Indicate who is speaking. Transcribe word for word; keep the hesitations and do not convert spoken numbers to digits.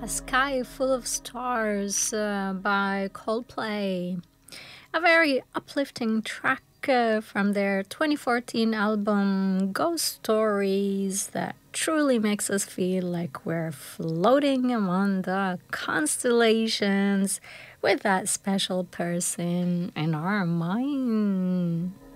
Speaker 1: A Sky Full of Stars uh, by Coldplay. A very uplifting track uh, from their twenty fourteen album Ghost Stories that truly makes us feel like we're floating among the constellations with that special person in our mind.